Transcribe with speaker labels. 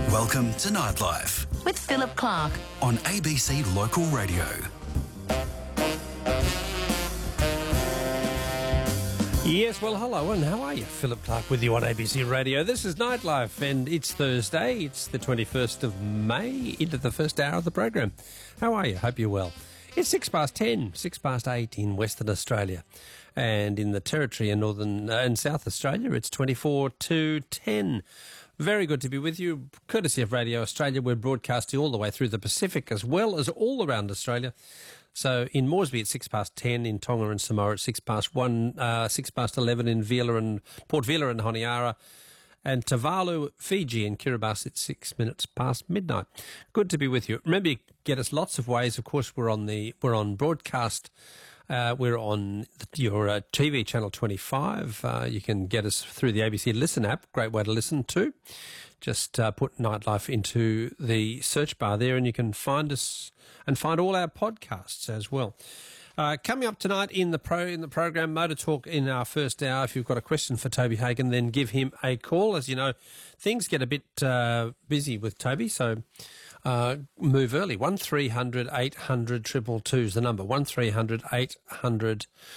Speaker 1: Welcome to Nightlife
Speaker 2: with Philip Clark
Speaker 1: on ABC Local Radio.
Speaker 3: Yes, well, hello, and how are you? Philip Clark with you on ABC Radio. This is Nightlife, and it's Thursday. It's the 21st of May, into the first hour of the program. How are you? Hope you're well. It's 10:06, 8 in Western Australia, and in the Territory in Northern and South Australia, it's 24 to 10. Very good to be with you. Courtesy of Radio Australia, we're broadcasting all the way through the Pacific as well as all around Australia. So in Moresby it's 10:06, in Tonga and Samoa it's 1:06, 11:06 in Vila and Port Vila and Honiara, and Tuvalu, Fiji and Kiribati at 6:06 midnight. Good to be with you. Remember, you get us lots of ways. Of course, we're on broadcast. We're on your TV channel 25. You can get us through the ABC Listen app. Great way to listen to. Just put Nightlife into the search bar there, and you can find us and find all our podcasts as well. Coming up tonight in the program, Motor Talk in our first hour. If you've got a question for Toby Hagen, then give him a call. As you know, things get a bit busy with Toby, so move early. 1300 800 222 is the number. 1300 800